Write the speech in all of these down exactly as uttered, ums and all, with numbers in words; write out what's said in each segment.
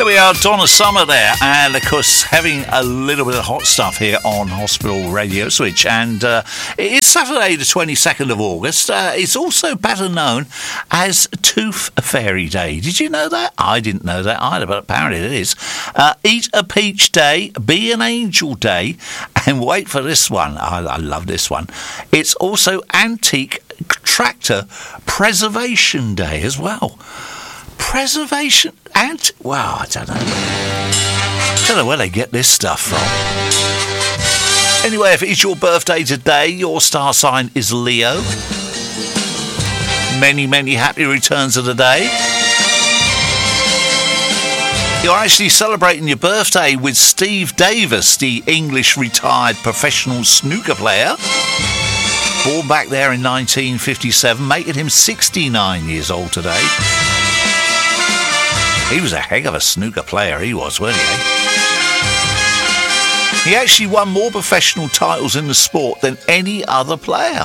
There we are, Donna Summer there, and of course having a little bit of hot stuff here on Hospital Radio Switch. And uh, it is Saturday the twenty-second of August. Uh, it's also better known as Tooth Fairy Day. Did you know that? I didn't know that either, but apparently it is. Uh, Eat a Peach Day, Be an Angel Day, and wait for this one. I, I love this one. It's also Antique Tractor Preservation Day as well. Preservation and well, I don't know. I don't know where they get this stuff from. Anyway, if it's your birthday today, your star sign is Leo. Many, many happy returns of the day. You're actually celebrating your birthday with Steve Davis, the English retired professional snooker player. Born back there in nineteen fifty-seven, making him sixty-nine years old today. He was a heck of a snooker player, he was, wasn't he? He actually won more professional titles in the sport than any other player.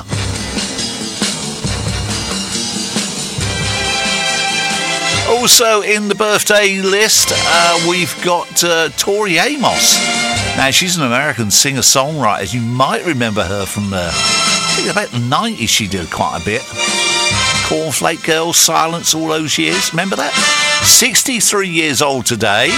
Also in the birthday list, uh, we've got uh, Tori Amos. Now, she's an American singer-songwriter. You might remember her from, uh, I think about the nineties she did quite a bit. Cornflake Girls, Silence, all those years. Remember that? sixty-three years old today.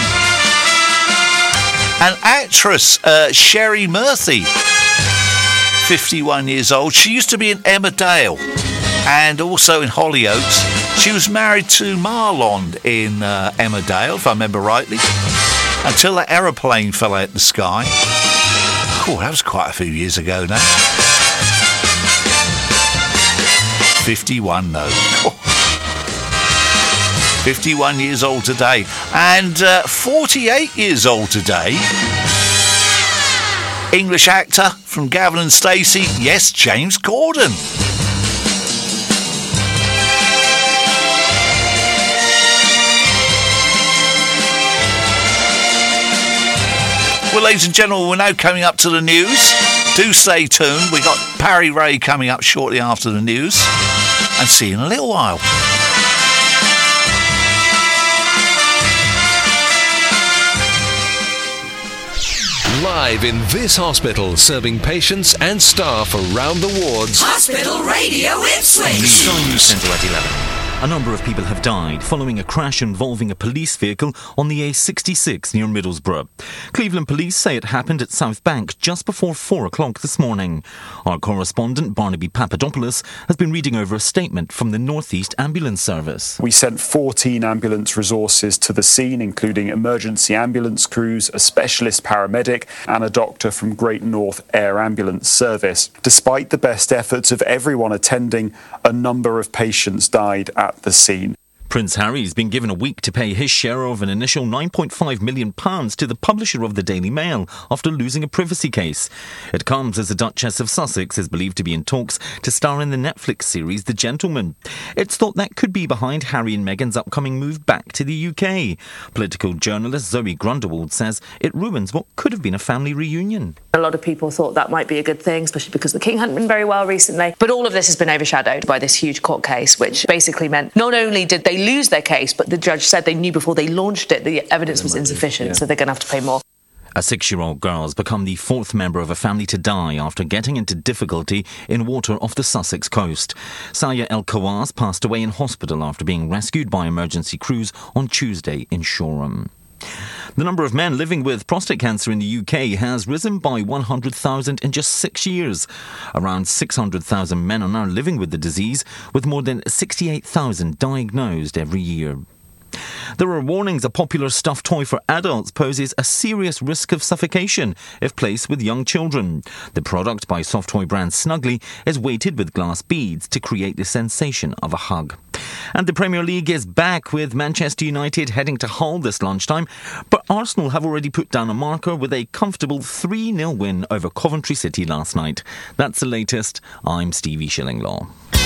And actress uh, Sherry Murphy, fifty-one years old. She used to be in Emmerdale and also in Hollyoaks. She was married to Marlon in uh, Emmerdale, if I remember rightly, until that aeroplane fell out the sky. Oh, that was quite a few years ago now. fifty-one, though. fifty-one years old today. And uh, forty-eight years old today. English actor from Gavin and Stacey. Yes, James Corden. Well, ladies and gentlemen, we're now coming up to the news. Do stay tuned. We've got Parry Ray coming up shortly after the news. And see you in a little while. Live in this hospital, serving patients and staff around the wards. Hospital Radio Ipswich. Sky News Centre at eleven. A number of people have died following a crash involving a police vehicle on the A sixty-six near Middlesbrough. Cleveland police say it happened at South Bank just before four o'clock this morning. Our correspondent Barnaby Papadopoulos has been reading over a statement from the North East Ambulance Service. We sent fourteen ambulance resources to the scene, including emergency ambulance crews, a specialist paramedic and a doctor from Great North Air Ambulance Service. Despite the best efforts of everyone attending, a number of patients died at the scene. Prince Harry's been given a week to pay his share of an initial nine point five million pounds to the publisher of the Daily Mail after losing a privacy case. It comes as the Duchess of Sussex is believed to be in talks to star in the Netflix series The Gentleman. It's thought that could be behind Harry and Meghan's upcoming move back to the U K. Political journalist Zoe Grundewald says it ruins what could have been a family reunion. A lot of people thought that might be a good thing, especially because the King hadn't been very well recently. But all of this has been overshadowed by this huge court case, which basically meant not only did they lose their case, but the judge said they knew before they launched it the evidence was insufficient, yeah. So they're going to have to pay more. A six-year-old girl has become the fourth member of a family to die after getting into difficulty in water off the Sussex coast. Saya El Khawass passed away in hospital after being rescued by emergency crews on Tuesday in Shoreham. The number of men living with prostate cancer in the U K has risen by one hundred thousand in just six years. Around six hundred thousand men are now living with the disease, with more than sixty-eight thousand diagnosed every year. There are warnings a popular stuffed toy for adults poses a serious risk of suffocation if placed with young children. The product by soft toy brand Snuggly is weighted with glass beads to create the sensation of a hug. And the Premier League is back with Manchester United heading to Hull this lunchtime, but Arsenal have already put down a marker with a comfortable three nil win over Coventry City last night. That's the latest. I'm Stevie Shillinglaw.